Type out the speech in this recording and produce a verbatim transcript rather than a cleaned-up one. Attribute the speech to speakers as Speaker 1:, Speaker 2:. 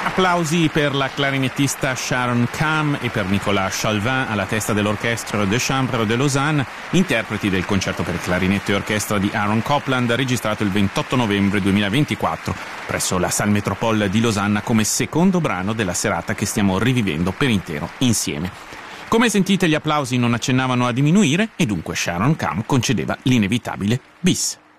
Speaker 1: Applausi per la clarinettista Sharon Kam e per Nicolas Chalvin alla testa dell'Orchestre de Chambre de Lausanne, interpreti del concerto per clarinetto e orchestra di Aaron Copland, registrato il ventotto novembre duemilaventiquattro presso la Salle Métropole di Losanna come secondo brano della serata che stiamo rivivendo per intero insieme. Come sentite, gli applausi non accennavano a diminuire e dunque Sharon Kam concedeva l'inevitabile bis.